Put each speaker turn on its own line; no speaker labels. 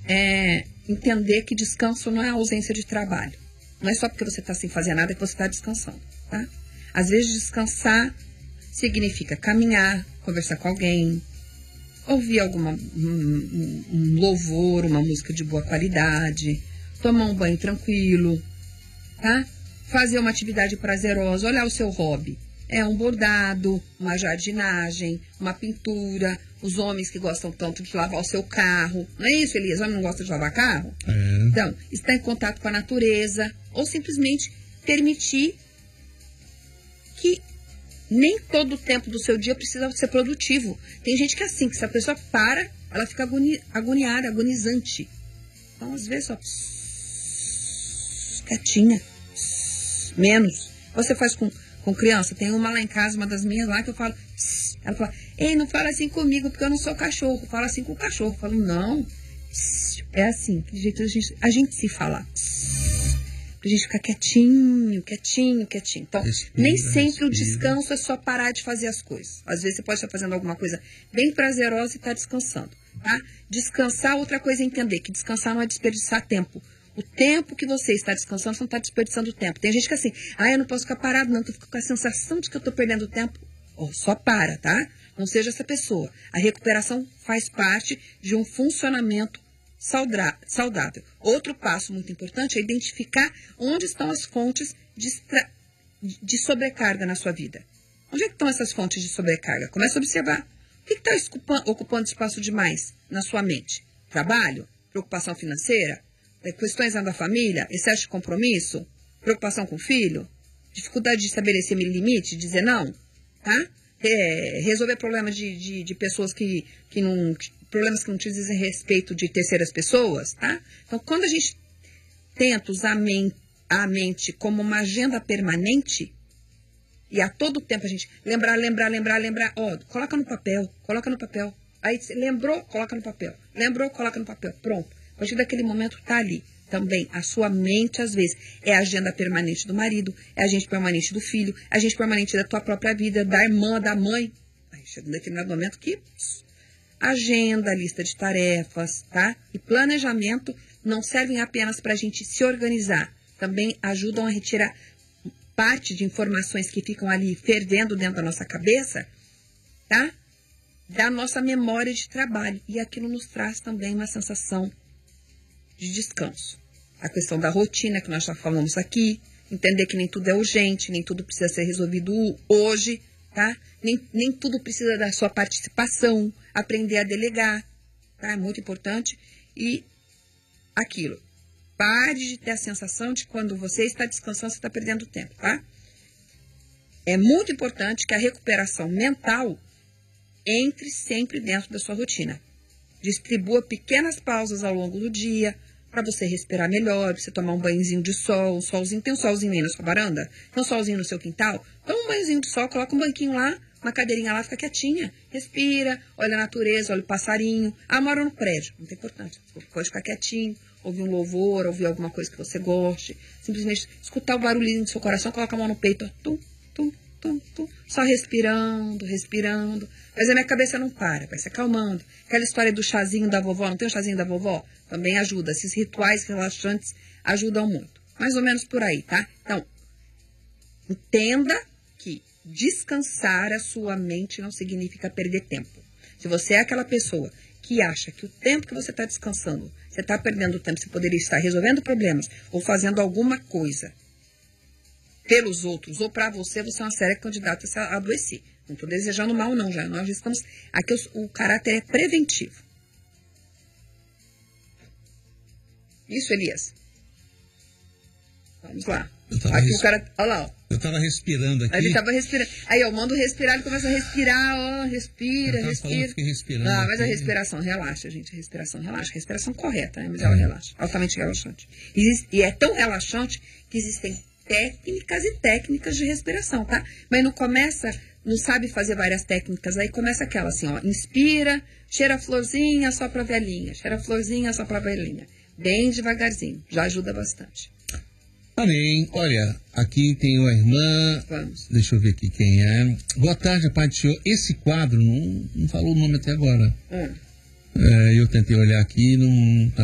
entender que descanso não é ausência de trabalho. Não é só porque você está sem fazer nada que você está descansando, tá? Às vezes descansar significa caminhar, conversar com alguém, ouvir um louvor, uma música de boa qualidade, tomar um banho tranquilo, tá? Fazer uma atividade prazerosa, olhar o seu hobby. Um bordado, uma jardinagem, uma pintura, os homens que gostam tanto de lavar o seu carro. Não é isso, Elias? O homem não gosta de lavar carro? Então, estar em contato com a natureza, ou simplesmente permitir que nem todo o tempo do seu dia precisa ser produtivo. Tem gente que é assim, que se a pessoa para, ela fica agoniada, agonizante. Então, às vezes, só quietinha, menos. Você faz com criança, tem uma lá em casa, uma das minhas lá, que eu falo, ela fala, ei, não fala assim comigo, porque eu não sou cachorro, fala assim com o cachorro. Eu falo, não, é assim, de jeito a gente se falar, pra gente ficar quietinho. Então, nem sempre o descanso é só parar de fazer as coisas. Às vezes você pode estar fazendo alguma coisa bem prazerosa e estar descansando, tá? Descansar, outra coisa é entender que descansar não é desperdiçar tempo. O tempo que você está descansando, você não está desperdiçando tempo. Tem gente que é assim, eu não posso ficar parado, não, eu fico com a sensação de que eu estou perdendo tempo. Só para, tá? Não seja essa pessoa. A recuperação faz parte de um funcionamento saudável. Outro passo muito importante é identificar onde estão as fontes de sobrecarga na sua vida. Onde é que estão essas fontes de sobrecarga? Comece a observar. O que está ocupando espaço demais na sua mente? Trabalho? Preocupação financeira? Questões da família, excesso de compromisso, preocupação com o filho, dificuldade de estabelecer limite, dizer não, tá? Resolver problemas de pessoas problemas que não te dizem respeito de terceiras pessoas, tá? Então, quando a gente tenta usar a mente como uma agenda permanente, e a todo tempo a gente lembrar, coloca no papel. Aí, lembrou, coloca no papel. Lembrou, coloca no papel. Pronto. A partir daquele momento está ali. Também a sua mente, às vezes, é a agenda permanente do marido, é a agenda permanente do filho, é a agenda permanente da tua própria vida, da irmã, da mãe. Aí chega um determinado momento que agenda, lista de tarefas, tá? E planejamento não servem apenas para a gente se organizar. Também ajudam a retirar parte de informações que ficam ali fervendo dentro da nossa cabeça, tá? Da nossa memória de trabalho. E aquilo nos traz também uma sensação de descanso. A questão da rotina que nós já falamos aqui, entender que nem tudo é urgente, nem tudo precisa ser resolvido hoje, tá? Nem tudo precisa da sua participação, aprender a delegar, tá? É muito importante. E aquilo, pare de ter a sensação de que quando você está descansando, você está perdendo tempo, tá? É muito importante que a recuperação mental entre sempre dentro da sua rotina. Distribua pequenas pausas ao longo do dia para você respirar melhor, pra você tomar um banhozinho de sol, um solzinho. Tem um solzinho aí na sua varanda? Tem um solzinho no seu quintal? Toma um banhozinho de sol, coloca um banquinho lá, uma cadeirinha lá, fica quietinha. Respira, olha a natureza, olha o passarinho. Mora no prédio, muito importante. Você pode ficar quietinho, ouvir um louvor, ouvir alguma coisa que você goste. Simplesmente escutar o barulhinho do seu coração, coloca a mão no peito, tum, tum, tum, tum. Só respirando. Mas a minha cabeça não para, vai se acalmando. Aquela história do chazinho da vovó, não tem o chazinho da vovó? Também ajuda. Esses rituais relaxantes ajudam muito. Mais ou menos por aí, tá? Então, entenda que descansar a sua mente não significa perder tempo. Se você é aquela pessoa que acha que o tempo que você está descansando, você está perdendo tempo, você poderia estar resolvendo problemas ou fazendo alguma coisa pelos outros ou para você, você é uma séria candidata a adoecer. Não estou desejando mal, não. Nós já estamos... Aqui o caráter é preventivo. Isso, Elias. Vamos lá. Aqui o cara... Olha lá, ó.
Eu estava respirando aqui.
Ele estava respirando. Aí eu mando respirar, ele começa a respirar, ó. Respira.
Respirando
mas a respiração relaxa, gente. A respiração relaxa. A respiração correta, né? Mas ela relaxa. Altamente relaxante. E é tão relaxante que existem técnicas e técnicas de respiração, tá? Mas não sabe fazer várias técnicas, aí começa aquela assim, ó, inspira, cheira a florzinha, sopra a velhinha, cheira a florzinha, sopra a velhinha, bem devagarzinho, já ajuda bastante.
Amém. Olha, aqui tem uma irmã,
Vamos.
Deixa eu ver aqui quem é. Boa tarde, Pai do Senhor. Esse quadro, não falou o nome até agora. Eu tentei olhar aqui, não